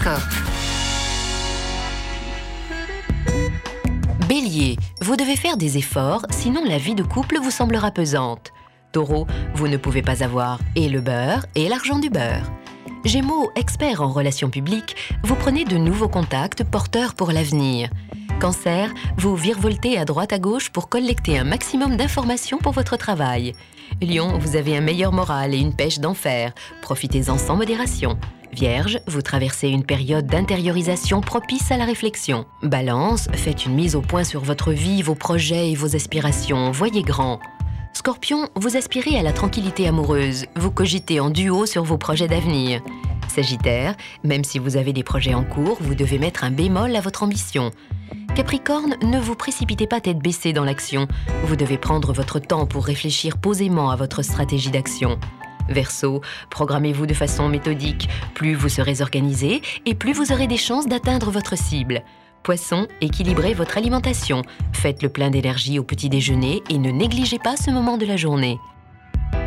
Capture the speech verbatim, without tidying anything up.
D'accord. Bélier, vous devez faire des efforts, sinon la vie de couple vous semblera pesante. Taureau, vous ne pouvez pas avoir et le beurre et l'argent du beurre. Gémeaux, expert en relations publiques, vous prenez de nouveaux contacts porteurs pour l'avenir. Cancer, vous virevoltez à droite à gauche pour collecter un maximum d'informations pour votre travail. Lion, vous avez un meilleur moral et une pêche d'enfer. Profitez-en sans modération. Vierge, vous traversez une période d'intériorisation propice à la réflexion. Balance, faites une mise au point sur votre vie, vos projets et vos aspirations. Voyez grand. Scorpion, vous aspirez à la tranquillité amoureuse. Vous cogitez en duo sur vos projets d'avenir. Sagittaire, même si vous avez des projets en cours, vous devez mettre un bémol à votre ambition. Capricorne, ne vous précipitez pas tête baissée dans l'action. Vous devez prendre votre temps pour réfléchir posément à votre stratégie d'action. Verseau, programmez-vous de façon méthodique. Plus vous serez organisé et plus vous aurez des chances d'atteindre votre cible. Poisson, équilibrez votre alimentation. Faites le plein d'énergie au petit déjeuner et ne négligez pas ce moment de la journée.